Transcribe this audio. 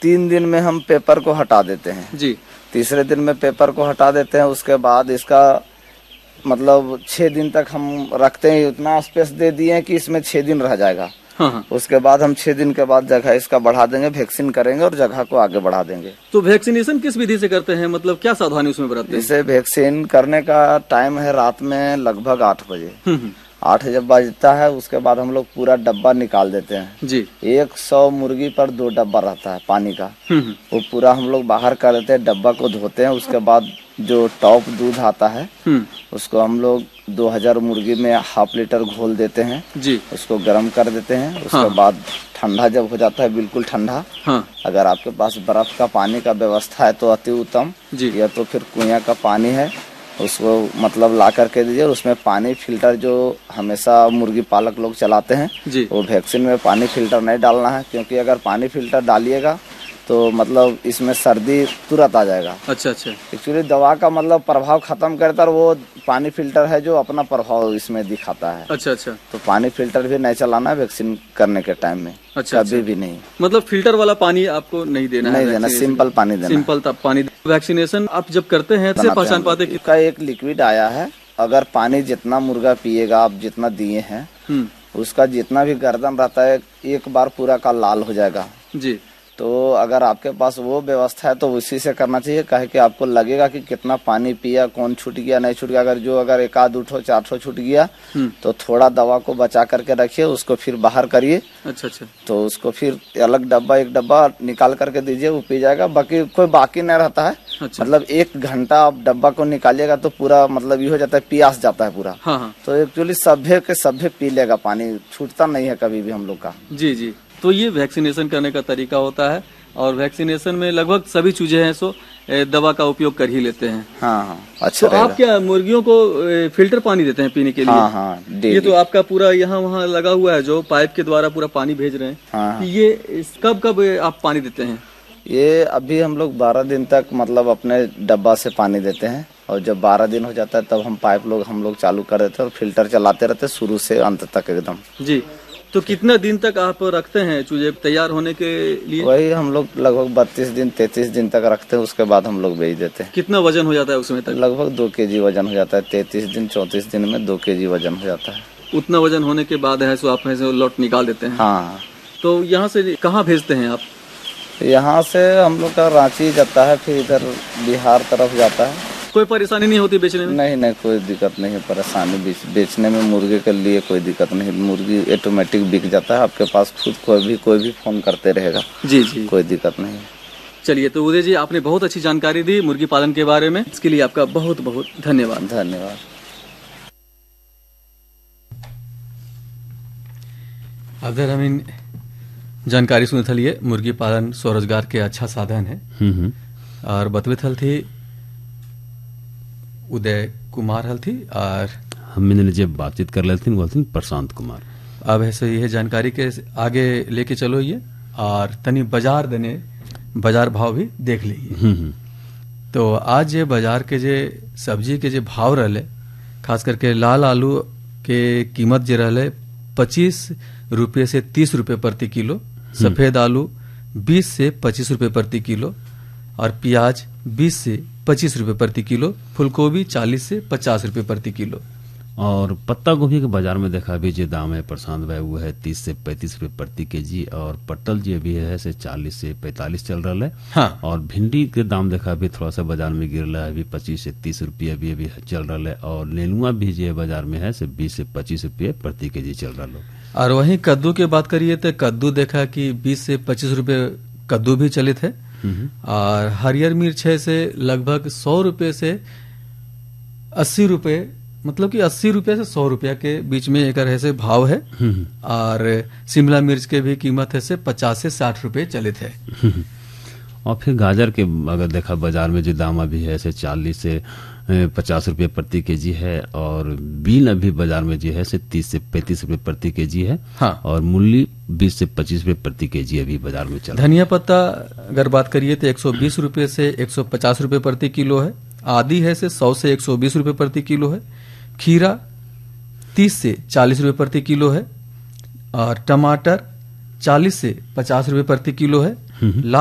3 दिन में हम पेपर को हटा देते हैं जी। तीसरे दिन में पेपर को हटा देते हैं। उसके बाद इसका मतलब 6 दिन तक हम रखते हैं। उतना स्पेस दे दिए हैं कि इसमें 6 दिन रह जाएगा। हाँ। उसके बाद हम 6 दिन के बाद जगह इसका बढ़ा देंगे, वैक्सीन करेंगे और जगह को आगे बढ़ा देंगे। तो वैक्सीनेशन किस विधि से करते हैं, मतलब क्या सावधानी उसमें बरतते हैं? इसे वैक्सीन करने का टाइम है रात में लगभग 8 बजे। 8 जब बजता है उसके बाद हम लोग पूरा डब्बा निकाल देते हैं जी। 100 मुर्गी पर 2 डब्बा रहता है पानी का। वो पूरा हम लोग बाहर कर देते हैं, डब्बा को धोते हैं। उसके बाद जो टॉप दूध आता है उसको हम लोग 2000 मुर्गी में 1/2 लीटर घोल देते हैं जी। उसको गर्म कर देते हैं। उसके बाद ठंडा जब हो जाता है बिल्कुल ठंडा, अगर आपके पास बर्फ का पानी का व्यवस्था है तो अति उत्तम, या तो फिर कुआं का पानी है उसको मतलब ला करके दीजिए। उसमें पानी फिल्टर जो हमेशा मुर्गी पालक लोग चलाते हैं वो वैक्सीन में पानी फिल्टर नहीं डालना है, क्योंकि अगर पानी फिल्टर डालिएगा तो मतलब इसमें सर्दी तुरंत आ जाएगा। अच्छा। एक्चुअली दवा का मतलब प्रभाव खत्म करता है, वो पानी फिल्टर है जो अपना प्रभाव इसमें दिखाता है। अच्छा। तो पानी फिल्टर भी नहीं चलाना है वैक्सीन करने के टाइम में। कभी भी नहीं, मतलब फिल्टर वाला पानी आपको नहीं देना है, सिंपल पानी देना, सिंपल पानी। वैक्सीनेशन आप जब करते हैं तो पहचान पाते हैं का एक लिक्विड आया है, अगर पानी जितना मुर्गा पिएगा आप जितना दिए हैं उसका जितना भी गर्दन रहता है एक बार पूरा का लाल हो जाएगा जी। तो अगर आपके पास वो व्यवस्था है तो उसी से करना चाहिए, काहे कि आपको लगेगा कि कितना पानी पिया, कौन छूट गया नहीं छूट गया। अगर एक आध 2-4 छूट गया तो थोड़ा दवा को बचा करके रखिए, उसको फिर बाहर करिए। अच्छा। तो उसको फिर अलग डब्बा, एक डब्बा निकाल करके दीजिए, वो पी जाएगा। कोई बाकी नहीं रहता है। अच्छा। मतलब 1 घंटा आप डब्बा को निकालिएगा तो पूरा मतलब ये हो जाता है, पियास जाता है पूरा। हाँ। तो एक्चुअली सभ्य के सभ्य पी लेगा, पानी छूटता नहीं है कभी भी हम लोग का। जी। तो ये वैक्सीनेशन करने का तरीका होता है, और वैक्सीनेशन में लगभग सभी चीजें हैं सो दवा का उपयोग कर ही लेते हैं। हाँ। अच्छा। तो आप क्या मुर्गियों को फिल्टर पानी देते हैं पीने के लिए? हाँ। ये तो आपका पूरा यहाँ वहाँ लगा हुआ है जो पाइप के द्वारा पूरा पानी भेज रहे हैं। हाँ। ये कब आप पानी देते हैं? ये अभी हम लोग 12 दिन तक मतलब अपने डब्बा से पानी देते हैं, और जब 12 दिन हो जाता है तब हम पाइप हम लोग चालू कर देते हैं और फिल्टर चलाते रहते हैं शुरू से अंत तक एकदम। जी। तो कितना दिन तक आप रखते हैं चूजे तैयार होने के लिए? वही हम लोग लगभग 32 दिन 33 दिन तक रखते हैं, उसके बाद हम लोग बेच देते हैं। कितना वजन हो जाता है उसमें तक? लगभग 2 केजी वजन हो जाता है। 33 दिन 34 दिन में 2 केजी वजन हो जाता है। उतना वजन होने के बाद है सो आप लौट निकाल देते हैं? हाँ। तो यहाँ से कहाँ भेजते हैं आप? यहाँ से हम लोग का रांची जाता है, फिर इधर बिहार तरफ जाता है। कोई परेशानी नहीं होती बेचने में? नहीं, कोई दिक्कत नहीं है। परेशानी बेचने में मुर्गे के लिए कोई दिक्कत नहीं, मुर्गी ऑटोमेटिक बिक जाता है। आपके पास खुद कोई भी फोन करते रहेगा। जी। कोई दिक्कत नहीं है। चलिए, तो उदय जी आपने बहुत अच्छी जानकारी दी मुर्गी पालन के बारे में, इसके लिए आपका बहुत बहुत धन्यवाद। धन्यवाद। अगर हम जानकारी सुने थलिए मुर्गी पालन स्वरोजगार के अच्छा साधन है, और बतवे थल थी उदय कुमार हल थी, और हमने जब बातचीत कर लेते वो थी प्रशांत कुमार। अब ऐसे ये जानकारी के आगे लेके चलो ये, और तनी बाजार भाव भी देख लीजिए। तो आज ये बाजार के जे सब्जी के जे भाव रहले, खास करके लाल आलू के कीमत जे रहले 25 रुपये से 30 रुपये प्रति किलो, सफेद आलू 20 से 25 रुपये प्रति किलो, और प्याज 20 से 25 रुपये प्रति किलो, फूलगोभी 40 से 50 रुपये प्रति किलो। और पत्ता गोभी के बाजार में देखा भी जो दाम है प्रशांत भाई वो है 30 से 35 रुपये प्रति केजी, और पटल जो भी है से 40 से 45 चल रहा है। हाँ। और भिंडी के दाम देखा भी थोड़ा सा बाजार में गिर रहा है, अभी 25 से 30 रुपये अभी चल रहा है, और नेनुआ भी जो बाजार में है से 20 से 25 रुपये प्रति केजी चल रहा है। और वहीं कद्दू की बात करिए तो कद्दू देखा कि 20 से 25 रुपये कद्दू भी चलित है, और हरियर मिर्च है से लगभग 100 रुपये से 80 रुपये, मतलब कि 80 रुपये से 100 रुपया के बीच में एक ऐसे भाव है। और शिमला मिर्च के भी कीमत है से 50 से 60 रुपये चलित है। और फिर गाजर के अगर देखा बाजार में जो दाम अभी है से 40 से 50 रुपये प्रति केजी है, और बीन अभी बाजार में जो है से 30 से 35 रुपये प्रति केजी है। हाँ। और मूली 20 से 25 रुपये प्रति केजी अभी बाजार में चल रहा है। धनिया पत्ता अगर बात करिए तो 120 रुपये से 150 रुपये प्रति किलो है। आदि है से 100 से 120 रुपये प्रति किलो है। खीरा 30 से 40 रुपये प्रति किलो है, और टमाटर 40 से 50 रुपये प्रति किलो है।